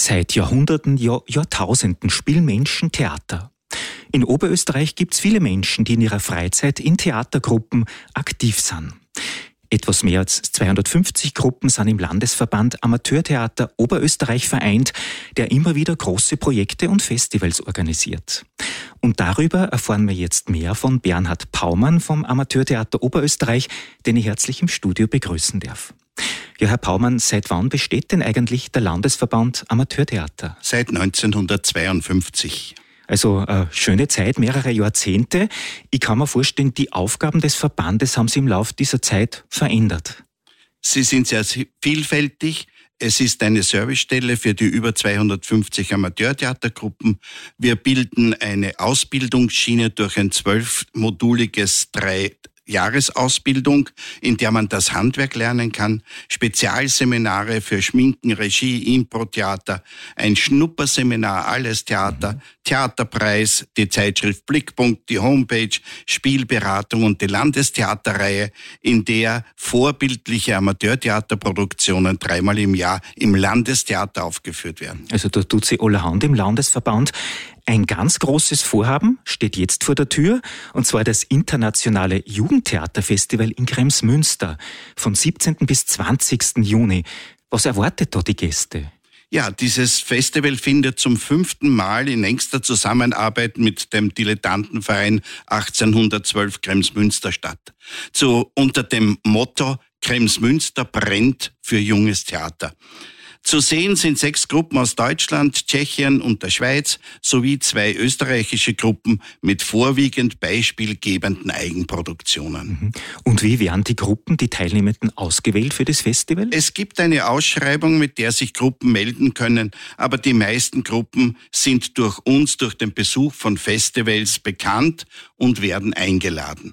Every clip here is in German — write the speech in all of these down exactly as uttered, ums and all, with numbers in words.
Seit Jahrhunderten, ja Jahrtausenden spielen Menschen Theater. In Oberösterreich gibt es viele Menschen, die in ihrer Freizeit in Theatergruppen aktiv sind. Etwas mehr als zweihundertfünfzig Gruppen sind im Landesverband Amateurtheater Oberösterreich vereint, der immer wieder große Projekte und Festivals organisiert. Und darüber erfahren wir jetzt mehr von Bernhard Paumann vom Amateurtheater Oberösterreich, den ich herzlich im Studio begrüßen darf. Ja, Herr Paumann, seit wann besteht denn eigentlich der Landesverband Amateurtheater? Seit neunzehnhundertzweiundfünfzig. Also eine schöne Zeit, mehrere Jahrzehnte. Ich kann mir vorstellen, die Aufgaben des Verbandes haben sich im Laufe dieser Zeit verändert. Sie sind sehr vielfältig. Es ist eine Servicestelle für die über zweihundertfünfzig Amateurtheatergruppen. Wir bilden eine Ausbildungsschiene durch ein zwölfmoduliges drei Jahresausbildung, in der man das Handwerk lernen kann, Spezialseminare für Schminken, Regie, Impro-Theater, ein Schnupperseminar, alles Theater, Theaterpreis, die Zeitschrift Blickpunkt, die Homepage, Spielberatung und die Landestheaterreihe, in der vorbildliche Amateurtheaterproduktionen dreimal im Jahr im Landestheater aufgeführt werden. Also da tut sie allerhand im Landesverband. Ein ganz großes Vorhaben steht jetzt vor der Tür, und zwar das internationale Jugendtheaterfestival in Kremsmünster vom siebzehnten bis zwanzigsten Juni. Was erwartet da die Gäste? Ja, dieses Festival findet zum fünften Mal in engster Zusammenarbeit mit dem Dilettantenverein achtzehnhundertzwölf Kremsmünster statt. So unter dem Motto Kremsmünster brennt für junges Theater. Zu sehen sind sechs Gruppen aus Deutschland, Tschechien und der Schweiz sowie zwei österreichische Gruppen mit vorwiegend beispielgebenden Eigenproduktionen. Und wie werden die Gruppen, die Teilnehmenden, ausgewählt für das Festival? Es gibt eine Ausschreibung, mit der sich Gruppen melden können, aber die meisten Gruppen sind durch uns, durch den Besuch von Festivals bekannt und werden eingeladen.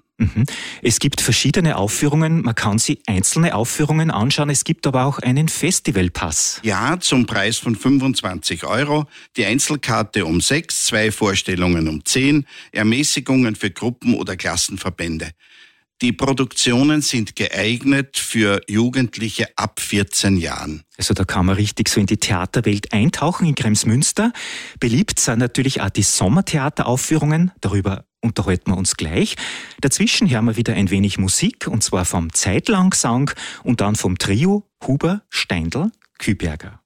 Es gibt verschiedene Aufführungen, man kann sich einzelne Aufführungen anschauen, es gibt aber auch einen Festivalpass. Ja, zum Preis von fünfundzwanzig Euro, die Einzelkarte um sechs, zwei Vorstellungen um zehn, Ermäßigungen für Gruppen oder Klassenverbände. Die Produktionen sind geeignet für Jugendliche ab vierzehn Jahren. Also da kann man richtig so in die Theaterwelt eintauchen in Kremsmünster. Beliebt sind natürlich auch die Sommertheateraufführungen, darüber unterhalten wir uns gleich. Dazwischen hören wir wieder ein wenig Musik, und zwar vom Zeitlangsang und dann vom Trio Huber, Steindl, Küberger.